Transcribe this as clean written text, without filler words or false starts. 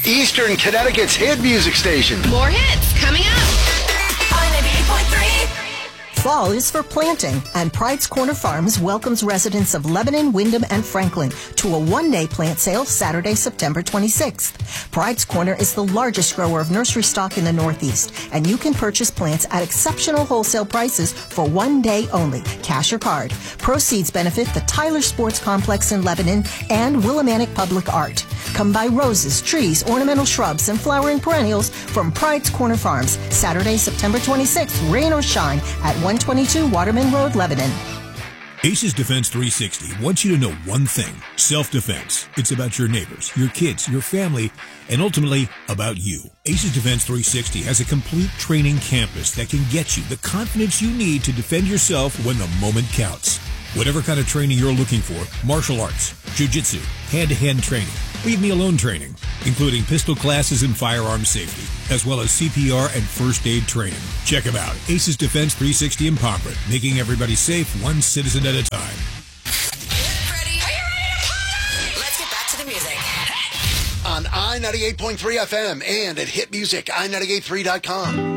Eastern Connecticut's hit music station. More hits coming up on 98.3. Fall is for planting, and Pride's Corner Farms welcomes residents of Lebanon, Windham, and Franklin to a one-day plant sale Saturday, September 26th. Pride's Corner is the largest grower of nursery stock in the Northeast, and you can purchase plants at exceptional wholesale prices for one day only, cash or card. Proceeds benefit the Tyler Sports Complex in Lebanon and Willimantic Public Art. Come buy roses, trees, ornamental shrubs, and flowering perennials from Pride's Corner Farms, Saturday, September 26th, rain or shine, at 122 Waterman Road, Lebanon. Aces Defense 360 wants you to know one thing: self-defense. It's about your neighbors, your kids, your family, and ultimately about you. Aces Defense 360 has a complete training campus that can get you the confidence you need to defend yourself when the moment counts. Whatever kind of training you're looking for, martial arts, jiu-jitsu, hand-to-hand training, leave-me-alone training, including pistol classes and firearm safety, as well as CPR and first aid training. Check them out. Aces Defense 360 in Pomfret, making everybody safe one citizen at a time. Ready? Are you ready to party? Let's get back to the music. On I-98.3 FM and at hitmusic, i983.com.